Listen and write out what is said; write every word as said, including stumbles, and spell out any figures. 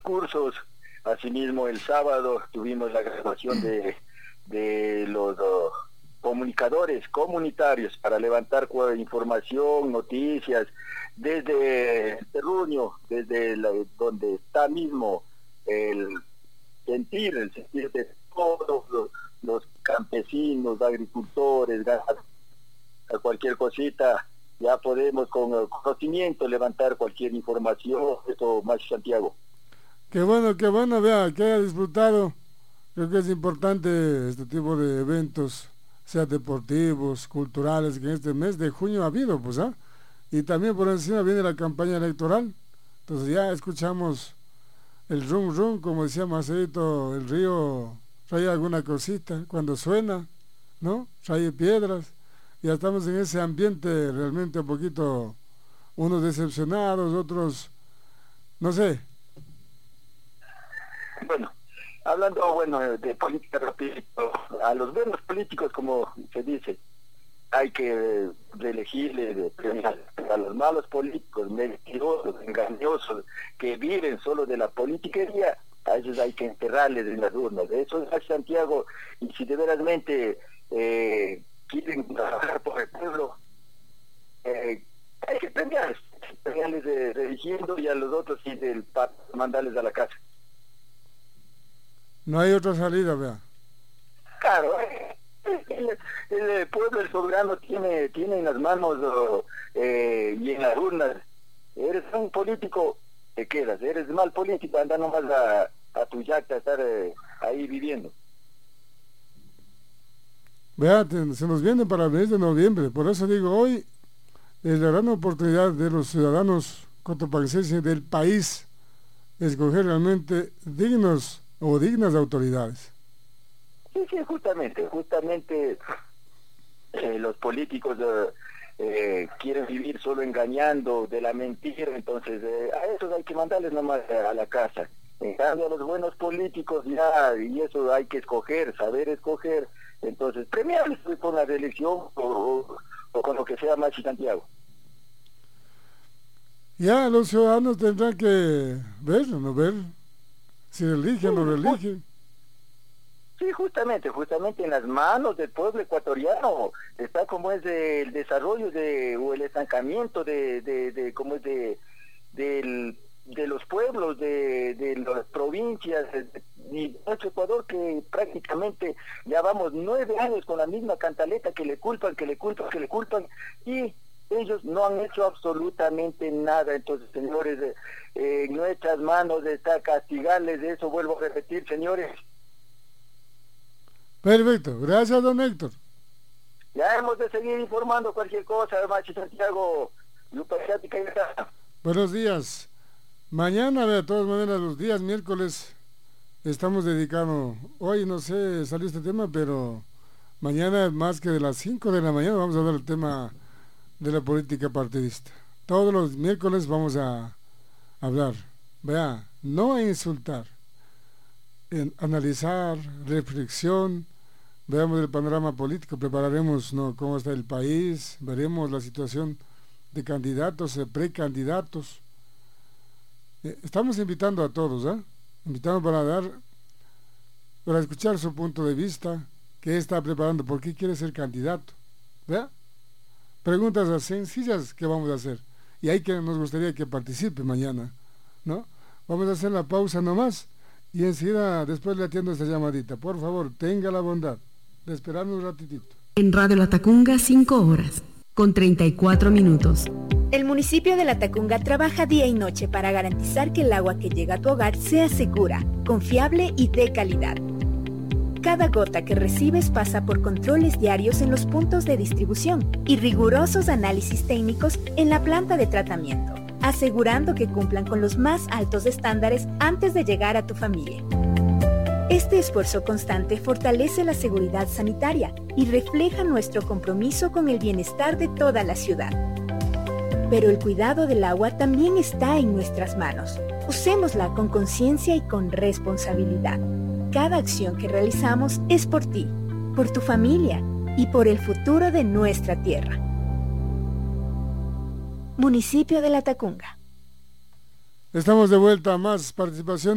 cursos. Asimismo, el sábado tuvimos la graduación de, de los uh, comunicadores comunitarios para levantar información, noticias, desde Terruño, desde la, donde está mismo el sentir, el sentir de todos los, los campesinos, agricultores, ganaderos, cualquier cosita, ya podemos con el conocimiento levantar cualquier información. Esto, Machi Santiago. Qué bueno, qué bueno, vea, que haya disfrutado. Creo que es importante este tipo de eventos, sea deportivos, culturales, que en este mes de junio ha habido, pues, ¿ah? Y también por encima viene la campaña electoral. Entonces ya escuchamos el rum rum, como decía Marcelito, el río trae alguna cosita, cuando suena, ¿no? Trae piedras. Ya estamos en ese ambiente realmente un poquito, unos decepcionados, otros, no sé. Bueno, hablando bueno de política rapidito, a los buenos políticos, como se dice, hay que reelegirle, de premiar. A los malos políticos, mentirosos, engañosos, que viven solo de la politiquería, a ellos hay que enterrarles en las urnas. Eso es Santiago, y si de veramente eh, quieren trabajar por el pueblo, eh, hay que premiarles, premiarles de, reeligiendo, y a los otros sí del para mandarles a la casa. No hay otra salida, vea. Claro, el, el, el pueblo, el soberano tiene, tiene en las manos eh, y en las urnas. Eres un político, te quedas. Eres mal político, anda nomás a, a tu yacta a estar eh, ahí viviendo. Vea, te, se nos viene para el mes de noviembre. Por eso digo, hoy es la gran oportunidad de los ciudadanos cotopaxienses del país escoger realmente dignos o dignas autoridades. Sí, sí, justamente, justamente eh, los políticos eh, eh, quieren vivir solo engañando, de la mentira, entonces eh, a esos hay que mandarles nomás a la casa. En cambio a los buenos políticos ya, y eso hay que escoger, saber escoger, entonces premiarles con la reelección o, o, o con lo que sea Machi Santiago. Ya los ciudadanos tendrán que ver, no ver, si religen o no religen. Sí, justamente, justamente en las manos del pueblo ecuatoriano está como es de, el desarrollo de, o el estancamiento de, de, de como es de, de, de los pueblos, de, de las provincias, y nuestro Ecuador, que prácticamente ya vamos nueve años con la misma cantaleta, que le culpan, que le culpan, que le culpan, y ellos no han hecho absolutamente nada. Entonces, señores, eh, en nuestras manos está castigarles de eso, vuelvo a repetir, señores. Perfecto, gracias, don Héctor. Ya hemos de seguir informando cualquier cosa, Machi Santiago, Lupa Asiática y está. Buenos días. Mañana, de todas maneras, los días miércoles estamos dedicados, hoy no sé, salió este tema, pero mañana más que de las cinco de la mañana vamos a ver el tema de la política partidista. Todos los miércoles vamos a hablar, vea, no a insultar, en analizar, reflexión, veamos el panorama político, prepararemos, ¿no?, cómo está el país, veremos la situación de candidatos, de precandidatos. Eh, estamos invitando a todos, ¿eh? Invitando para dar, para escuchar su punto de vista, qué está preparando, por qué quiere ser candidato, ¿verdad? Preguntas sencillas que vamos a hacer, y hay que nos gustaría que participe mañana, ¿no? Vamos a hacer la pausa nomás, y enseguida después le atiendo esta llamadita. Por favor, tenga la bondad de esperarnos un ratitito. En Radio La Tacunga, cinco horas, con treinta y cuatro minutos. El municipio de La Tacunga trabaja día y noche para garantizar que el agua que llega a tu hogar sea segura, confiable y de calidad. Cada gota que recibes pasa por controles diarios en los puntos de distribución y rigurosos análisis técnicos en la planta de tratamiento, asegurando que cumplan con los más altos estándares antes de llegar a tu familia. Este esfuerzo constante fortalece la seguridad sanitaria y refleja nuestro compromiso con el bienestar de toda la ciudad. Pero el cuidado del agua también está en nuestras manos. Usémosla con conciencia y con responsabilidad. Cada acción que realizamos es por ti, por tu familia y por el futuro de nuestra tierra. Municipio de La Tacunga. Estamos de vuelta a más participación.